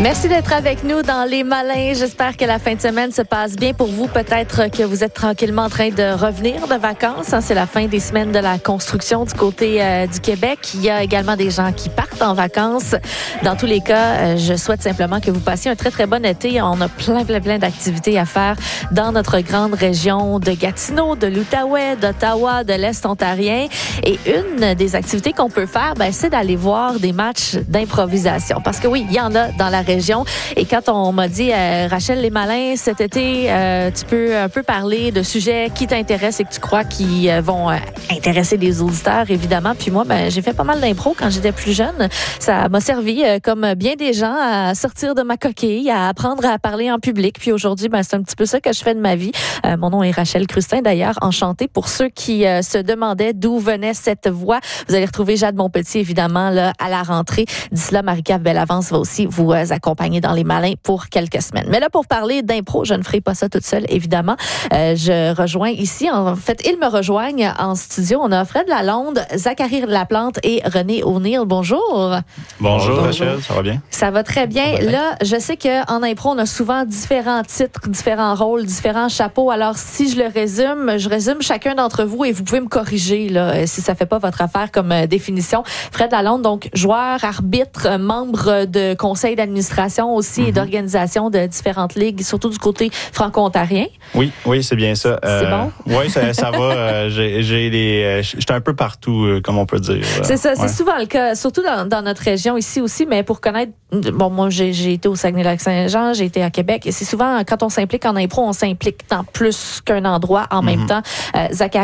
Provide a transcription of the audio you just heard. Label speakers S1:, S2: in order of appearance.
S1: Merci d'être avec nous dans Les Malins. J'espère que la fin de semaine se passe bien pour vous. Peut-être que vous êtes tranquillement en train de revenir de vacances. C'est la fin des semaines de la construction du côté du Québec. Il y a également des gens qui partent en vacances. Dans tous les cas, je souhaite simplement que vous passiez un très, très bon été. On a plein d'activités à faire dans notre grande région de Gatineau, de l'Outaouais, d'Ottawa, de l'Est ontarien. Et une des activités qu'on peut faire, c'est d'aller voir des matchs d'improvisation. Parce que oui, il y en a dans la région. Et quand on m'a dit, Rachel Les Malins, cet été, tu peux un peu parler de sujets qui t'intéressent et que tu crois qui vont intéresser les auditeurs, évidemment. Puis moi, j'ai fait pas mal d'impro quand j'étais plus jeune. Ça m'a servi, comme bien des gens, à sortir de ma coquille, à apprendre à parler en public. Puis aujourd'hui, c'est un petit peu ça que je fais de ma vie. Mon nom est Rachel Crustin, d'ailleurs. Enchantée. Pour ceux qui se demandaient d'où venait cette voix, vous allez retrouver Jade Montpetit, évidemment, là, à la rentrée. D'ici là, Marie-Cave Bellavance va aussi vous accompagner dans Les Malins pour quelques semaines. Mais là, pour parler d'impro, je ne ferai pas ça toute seule, évidemment. Je rejoins ici, en fait, ils me rejoignent en studio. On a Fred Lalonde, Zachary Laplante et René O'Neill. Bonjour.
S2: Bonjour Rachel, ça va bien?
S1: Ça va très bien. Là, je sais qu'en impro, on a souvent différents titres, différents rôles, différents chapeaux. Alors, si je résume chacun d'entre vous et vous pouvez me corriger là, si ça fait pas votre affaire comme définition. Fred Lalonde, donc joueur, arbitre, membre de conseil d'administration aussi et d'organisation de différentes ligues, surtout du côté franco-ontarien.
S2: Oui, c'est bien ça.
S1: C'est bon?
S2: Oui, ça va. J'étais un peu partout, comme on peut dire.
S1: C'est ça, c'est souvent le cas, surtout dans notre région ici aussi, mais pour connaître, moi j'ai été au Saguenay-Lac-Saint-Jean, j'ai été à Québec, et c'est souvent quand on s'implique en impro, on s'implique dans plus qu'un endroit en même temps. Zachary